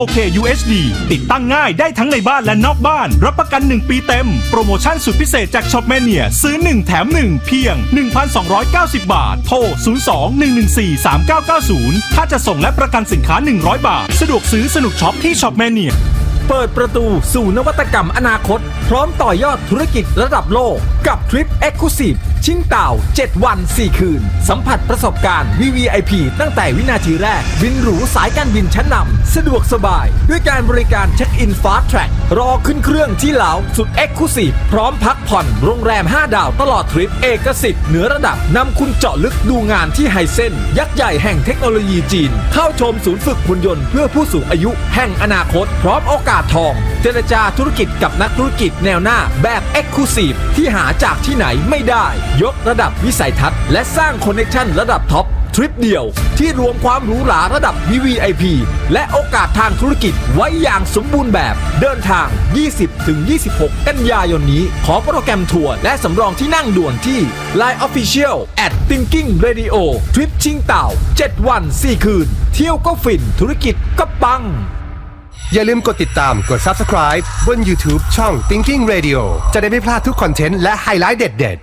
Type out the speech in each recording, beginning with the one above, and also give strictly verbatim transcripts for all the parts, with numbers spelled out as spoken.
โอเค ยู เอช ดี ติดตั้งง่ายได้ทั้งในบ้านและนอกบ้านรับประกันหนึ่งปีเต็มโปรโมชั่นสุดพิเศษจาก Shopmania ซื้อหนึ่งแถมหนึ่งเพียง หนึ่งพันสองร้อยเก้าสิบ บาทโทร ศูนย์ สอง หนึ่ง หนึ่ง สี่ สาม เก้า เก้า ศูนย์ ถ้าจะส่งและประกันสินค้าหนึ่งร้อยบาทสะดวกซื้อสนุกช็อปที่ Shopmania เปิดประตูสู่นวัตกรรมอนาคตพร้อมต่อยอดธุรกิจระดับโลกกับทริป Exclusive ชิงเต่าเจ็ดวันสี่คืนสัมผัสประสบการณ์ วี วี ไอ พี ตั้งแต่วินาทีแรกบินหรูสายการบินชั้นนำสะดวกสบายด้วยการบริการเช็คอินฟาสต์แทร็กรอขึ้นเครื่องที่ลาวสุด Exclusive พร้อมพักผ่อนโรงแรมห้าดาวตลอดทริปเอกสิทธิ์เหนือระดับนำคุณเจาะลึกดูงานที่ไฮเซ็นยักษ์ใหญ่แห่งเทคโนโลยีจีนเข้าชมศูนย์ฝึกหุ่นยนต์เพื่อผู้สูงอายุแห่งอนาคตพร้อมโอกาสทองเจรจาธุรกิจกับนักธุรกิจแนวหน้าแบบ Exclusive ที่หาจากที่ไหนไม่ได้ยกระดับวิสัยทัศน์และสร้างคอนเนคชั่นระดับท็อปทริปเดียวที่รวมความหรูหราระดับ วี วี ไอ พี และโอกาสทางธุรกิจไว้อย่างสมบูรณ์แบบเดินทาง ยี่สิบถึงยี่สิบหก กันยายนนี้ขอโปรแกรมทัวร์และสำรองที่นั่งด่วนที่ ไลน์ Official แอท Thinking Radio ทริปชิงเต่าเจ็ดวันสี่คืนเที่ยวก็ฟินธุรกิจก็ปังอย่าลืมกดติดตามกด Subscribe บน YouTube ช่อง Thinking Radio จะได้ไม่พลาดทุกคอนเทนต์และไฮไลท์เด็ด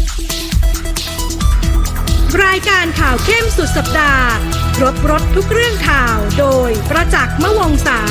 ๆรายการข่าวเข้มสุดสัปดาห์ครบรสทุกเรื่องข่าวโดยประจักษ์ มวงศา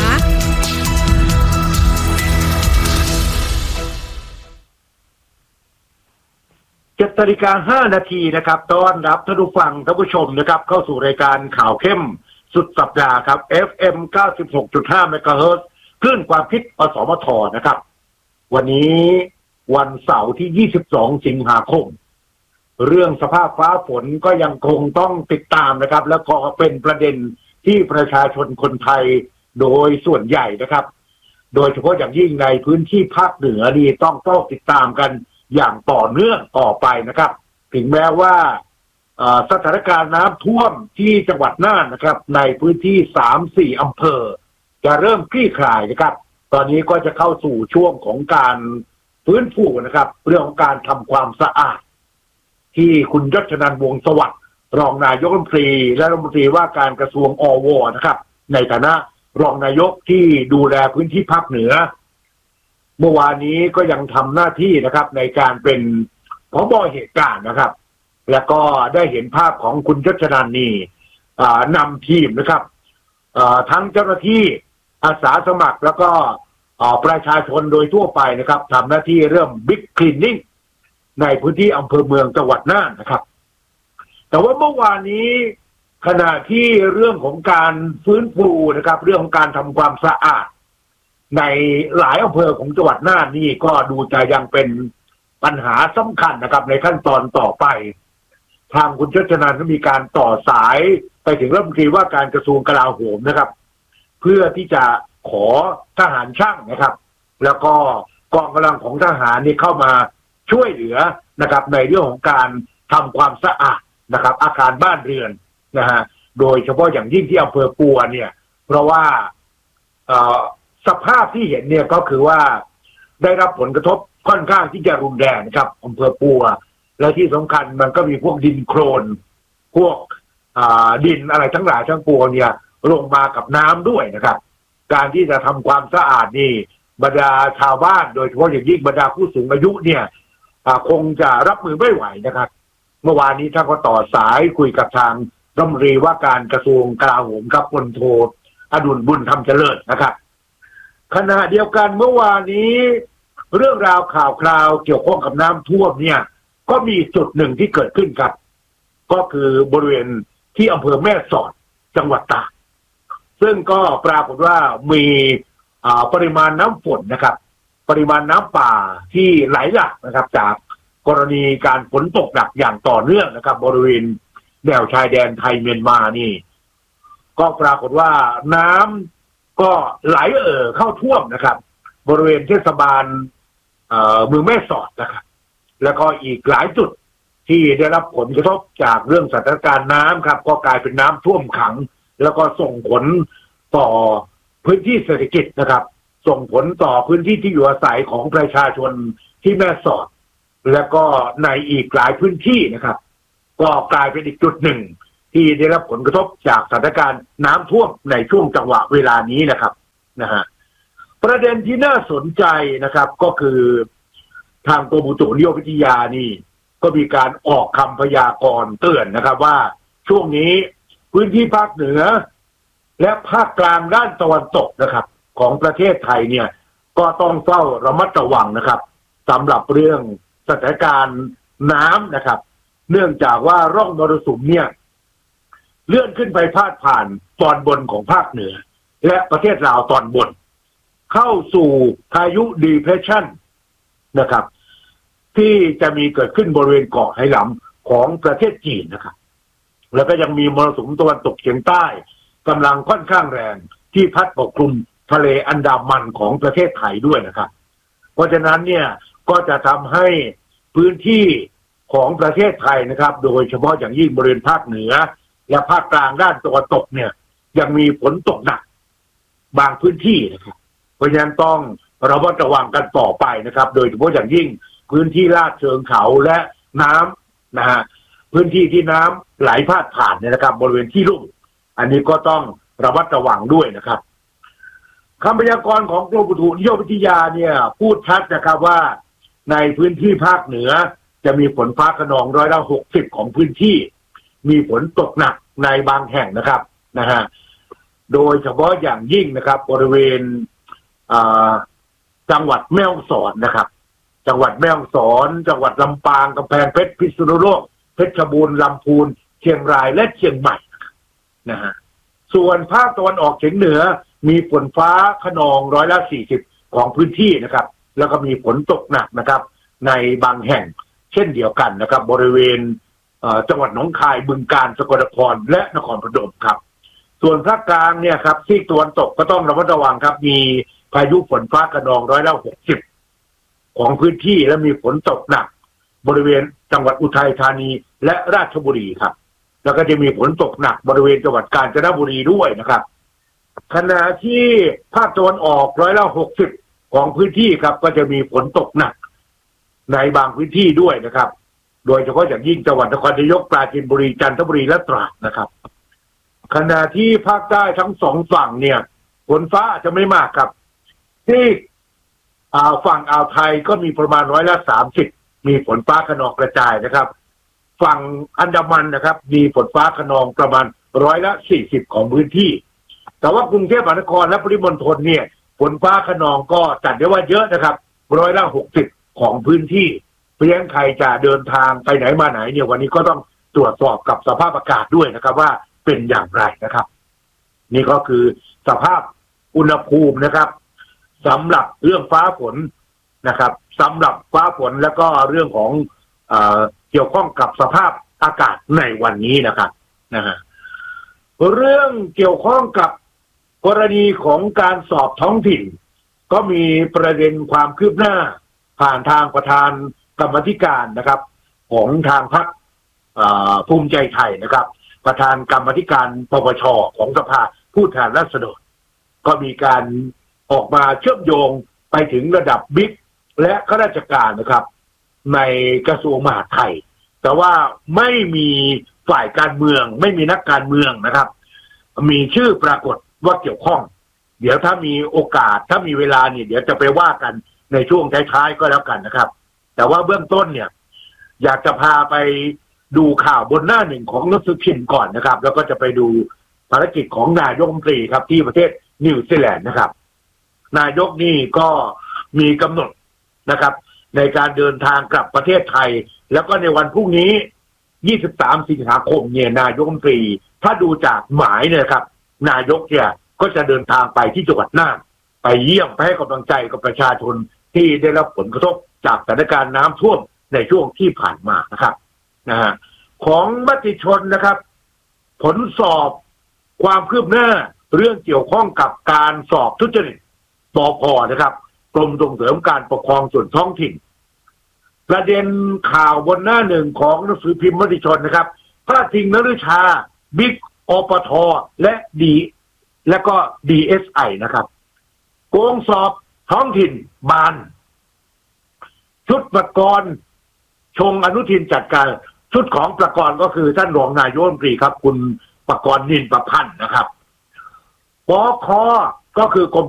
เจ็ดนาฬิกาห้านาทีนะครับต้อนรับท่านผู้ฟังท่านผู้ชมนะครับเข้าสู่รายการข่าวเข้มสุดสัปดาห์ครับ เอฟ เอ็ม เก้าสิบหกจุดห้า เมกะเฮิรตซ์คลื่นความคิดอสมทนะครับวันนี้วันเสาร์ที่ยี่สิบสองสิงหาคมเรื่องสภาพฟ้าฝนก็ยังคงต้องติดตามนะครับแล้วก็เป็นประเด็นที่ประชาชนคนไทยโดยส่วนใหญ่นะครับโดยเฉพาะอย่างยิ่งในพื้นที่ภาคเหนือนี่ต้องต้องติดตามกันอย่างต่อเนื่องต่อไปนะครับถึงแม้ว่าสถานการณ์น้ำท่วมที่จังหวัดน่านนะครับในพื้นที่ สามสี่ อำเภอจะเริ่มคลี่คลายนะครับตอนนี้ก็จะเข้าสู่ช่วงของการฟื้นฟูนะครับเรื่องของการทำความสะอาดที่คุณยศนันท์วงศ์สวัสดิ์รองนายกรัฐมนตรีและรัฐมนตรีว่าการกระทรวงอวนะครับในฐานะรองนายกที่ดูแลพื้นที่ภาคเหนือเมื่อวานนี้ก็ยังทำหน้าที่นะครับในการเป็นผบ.เหตุการณ์นะครับแล้วก็ได้เห็นภาพของคุณยศนันท์นี่นำทีมนะครับทั้งเจ้าหน้าที่อาสาสมัครแล้วก็ประชาชนโดยทั่วไปนะครับทำหน้าที่เรื่องบิ๊กคลีนนิ่งในพื้นที่อำเภอเมืองจังหวัดน่านนะครับแต่ว่าเมื่อวานนี้ขณะที่เรื่องของการฟื้นฟูนะครับเรื่องของการทำความสะอาดในหลายอำเภอของจังหวัดน่านนี่ก็ดูจะยังเป็นปัญหาสำคัญนะครับในขั้นตอนต่อไปทางคุณยศนันท์ก็มีการต่อสายไปถึงรัฐมนตรีว่าการกระทรวงกลาโหมนะครับเพื่อที่จะขอทหารช่างนะครับแล้วก็กองกำลังของทหารนี่เข้ามาช่วยเหลือนะครับในเรื่องของการทำความสะอาดนะครับอาคารบ้านเรือนนะฮะโดยเฉพาะอย่างยิ่งที่อำเภอปัวเนี่ยเพราะว่าสภาพที่เห็นเนี่ยก็คือว่าได้รับผลกระทบค่อนข้างที่จะรุนแรงนะครับอำเภอปัวและที่สำคัญมันก็มีพวกดินโคลนพวกดินอะไรทั้งหลายทั้งปวงเนี่ยลงมากับน้ำด้วยนะครับการที่จะทำความสะอาดนี่บรรดาชาวบ้านโดยเฉพาะอย่างยิ่งบรรดาผู้สูงอายุเนี่ยคงจะรับมือไม่ไหวนะครับเมื่อวานนี้ท่านก็ต่อสายคุยกับทางรัฐมนตรีว่าการกระทรวงกลาโหมครับพลโทอดุลบุญธรรมเจริญนะครับขณะเดียวกันเมื่อวานนี้เรื่องราวข่าวคราวเกี่ยวข้องกับน้ำท่วมเนี่ยก็มีจุดหนึ่งที่เกิดขึ้นครับก็คือบริเวณที่อำเภอแม่สอดจังหวัดตากซึ่งก็ปรากฏว่ามีปริมาณน้ำฝนนะครับปริมาณน้ำป่าที่ไหลหลากนะครับจากกรณีการฝนตกหนักอย่างต่อเนื่องนะครับบริเวณแนวชายแดนไทยเมียนมานี่ก็ปรากฏว่าน้ำก็ไหลเอ่อเข้าท่วมนะครับบริเวณเทศบาลเมืองแม่สอดนะครับแล้วก็อีกหลายจุดที่ได้รับผลกระทบจากเรื่องสถานการณ์น้ำครับก็กลายเป็นน้ำท่วมขังแล้วก็ส่งผลต่อพื้นที่เศรษฐกิจนะครับส่งผลต่อพื้นที่ที่อยู่อาศัยของประชาชนที่แม่สอดและก็ในอีกหลายพื้นที่นะครับก็กลายเป็นอีกจุดหนึ่งที่ได้รับผลกระทบจากสถานการณ์น้ำท่วมในช่วงจังหวะเวลานี้นะครับนะฮะประเด็นที่น่าสนใจนะครับก็คือทางกรมอุตุนิยมวิทยานี่ก็มีการออกคำพยากรณ์เตือนนะครับว่าช่วงนี้พื้นที่ภาคเหนือและภาคกลางด้านตะวันตกนะครับของประเทศไทยเนี่ยก็ต้องเฝ้าระมัดระวังนะครับสำหรับเรื่องสถานการณ์น้ำนะครับเนื่องจากว่าร่องมรสุมเนี่ยเลื่อนขึ้นไปพาดผ่านตอนบนของภาคเหนือและประเทศลาวตอนบนเข้าสู่พายุดีเพรสชันนะครับที่จะมีเกิดขึ้นบริเวณเกาะไหหลำของประเทศจีนนะครับแล้วก็ยังมีมรสุมตะวันตกเฉียงใต้กำลังค่อนข้างแรงที่พัดปกคลุมทะเลอันดามันของประเทศไทยด้วยนะครับเพราะฉะนั้นเนี่ยก็จะทำให้พื้นที่ของประเทศไทยนะครับโดยเฉพาะอย่างยิ่งบริเวณภาคเหนือและภาคกลางด้านตะวันตกเนี่ยยังมีฝนตกหนักบางพื้นที่นะครับเพราะฉะนั้นต้องระมัดระวังกันต่อไปนะครับโดยเฉพาะอย่างยิ่งพื้นที่ลาดเชิงเขาและน้ำนะฮะพื้นที่ที่น้ำไหลพาดผ่านเนี่ยนะครับบริเวณที่ลุ่มอันนี้ก็ต้องระมัดระวังด้วยนะครับคำพยากรณ์ของกรมอุตุนิยมวิทยาเนี่ยพูดชัดนะครับว่าในพื้นที่ภาคเหนือจะมีฝนฟ้าคะนองร้อยละหกสิบของพื้นที่มีฝนตกหนักในบางแห่งนะครับนะฮะโดยเฉพาะอย่างยิ่งนะครับบริเวณจังหวัดแม่ฮ่องสอนนะครับจังหวัดแม่ฮ่องสอนจังหวัดลำปางกำแพงเพชรพิษณุโลกเพชรบูรณ์ลำพูนเชียงรายและเชียงใหม่นะฮะส่วนภาคตะวันออกเฉียงเหนือมีฝนฟ้าคะนองร้อยละสี่สิบของพื้นที่นะครับแล้วก็มีฝนตกหนักนะครับในบางแห่งเช่นเดียวกันนะครับบริเวณจังหวัดหนองคายบึงกาฬสกลนครและนครพนมครับส่วนภาคกลางเนี่ยครับซีกตะวันตกก็ต้องระมัดระวังครับมีพายุฝนฟ้าคะนองร้อยละหกสิบของพื้นที่และมีฝนตกหนักบริเวณจังหวัดอุทัยธานีและราชบุรีครับแล้วก็จะมีฝนตกหนักบริเวณจังหวัดกาญจนบุรีด้วยนะครับขณะที่ภาคตะวันออกร้อยละหกสิบของพื้นที่ครับก็จะมีฝนตกหนักในบางพื้นที่ด้วยนะครับโดยเฉพาะอย่างยิ่งจังหวัดนครนายกปราจีนบุรีจันทบุรีและตราดนะครับขณะที่ภาคใต้ทั้งสองฝั่งเนี่ยฝนฟ้าจะไม่มากครับที่ฝั่งอ่าวไทยก็มีประมาณร้อยละสามสิบมีฝนฟ้าคะนองกระจายนะครับฝั่งอันดามันนะครับมีฝนฟ้าคะนองประมาณร้อยละสี่สิบของพื้นที่แต่ว่ากรุงเทพมหานครและปริมณฑลเนี่ยฝนฟ้าคะนองก็จัดได้ว่าเยอะนะครับร้อยละหกสิบของพื้นที่เพราะฉะนั้นใครจะเดินทางไปไหนมาไหนเนี่ยวันนี้ก็ต้องตรวจสอบกับสภาพอากาศด้วยนะครับว่าเป็นอย่างไรนะครับนี่ก็คือสภาพอุณหภูมินะครับสำหรับเรื่องฟ้าฝนนะครับสำหรับฟ้าฝนแล้วก็เรื่องของเอ่อเกี่ยวข้องกับสภาพอากาศในวันนี้นะครับนะฮะเรื่องเกี่ยวข้องกับกรณีของการสอบท้องถิ่นก็มีประเด็นความคืบหน้าผ่านทางประธานกรรมธิการนะครับของทางพรรคภูมิใจไทยนะครับประธานกรรมธิการปปช.ของสภาผู้แทนราษฎรก็มีการออกมาเชื่อมโยงไปถึงระดับบิ๊กและข้าราชการนะครับในกระทรวงมหาดไทยแต่ว่าไม่มีฝ่ายการเมืองไม่มีนักการเมืองนะครับมีชื่อปรากฏว่าเกี่ยวข้องเดี๋ยวถ้ามีโอกาสถ้ามีเวลาเนี่ยเดี๋ยวจะไปว่ากันในช่วงท้ายๆก็แล้วกันนะครับแต่ว่าเบื้องต้นเนี่ยอยากจะพาไปดูข่าวบนหน้าหนึ่งของหนังสือพิมพ์ก่อนนะครับแล้วก็จะไปดูภารกิจของนายกรัฐมนตรีครับที่ประเทศนิวซีแลนด์นะครับนายกนี่ก็มีกำหนดนะครับในการเดินทางกลับประเทศไทยแล้วก็ในวันพรุ่งนี้ยี่สิบสามสิงหาคมเนี่ยนายกรัฐมนตรีถ้าดูจากหมายเนี่ยครับนายกเนี่ยก็จะเดินทางไปที่จังหวัดน่านไปเยี่ยมไปให้กำลังใจกับประชาชนที่ได้รับผลกระทบจากสถานการณ์น้ำท่วมในช่วงที่ผ่านมานะครับนะฮะของมติชนนะครับผลสอบความคืบหน้าเรื่องเกี่ยวข้องกับการสอบทุจริตปภ.นะครับกรมส่งเสริมการปกครองส่วนท้องถิ่นประเด็นข่าวบนหน้าหนึ่งของหนังสือพิมพ์มติชนนะครับพระทิงนฤชาบิ๊กอปท.และดีและก็ ดี เอส ไอ นะครับโกงสอบท้องถิ่นบานชุดประกรณ์ชงอนุทินจัดการชุดของประกรณ์ก็คือท่านรองนายกรัฐมนตรีครับคุณประกรณ์นินประพันธ์นะครับปค.ก็คือกรม